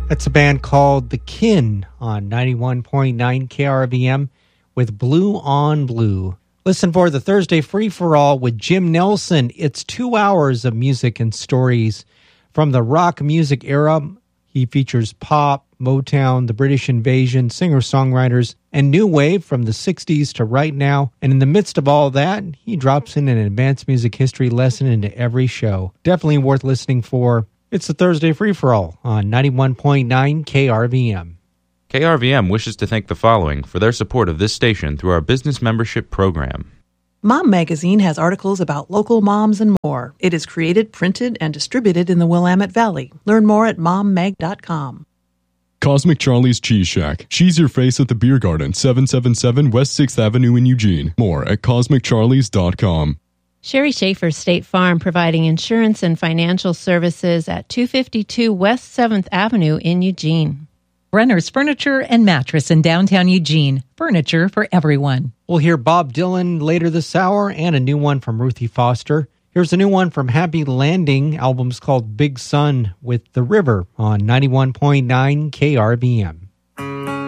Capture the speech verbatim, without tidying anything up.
That's a band called The Kin on ninety-one point nine K R V M with Blue on Blue. Listen for the Thursday Free-for-All with Jim Nelson. It's two hours of music and stories from the rock music era. He features pop, Motown, the British Invasion, singer-songwriters, and new wave from the sixties to right now. And in the midst of all that, he drops in an advanced music history lesson into every show. Definitely worth listening for. It's the Thursday Free-for-All on ninety-one point nine K R V M. K R V M wishes to thank the following for their support of this station through our business membership program. Mom Magazine has articles about local moms and more. It is created, printed, and distributed in the Willamette Valley. Learn more at mom mag dot com. Cosmic Charlie's Cheese Shack. Cheese your face at the Beer Garden, seven seventy-seven West sixth Avenue in Eugene. More at cosmic charlies dot com. Sherry Schaefer State Farm, providing insurance and financial services at two fifty-two West seventh Avenue in Eugene. Brenner's Furniture and Mattress in downtown Eugene. Furniture for everyone. We'll hear Bob Dylan later this hour and a new one from Ruthie Foster. Here's a new one from Happy Landing. Album's called Big Sun with The River on ninety-one point nine K R V M.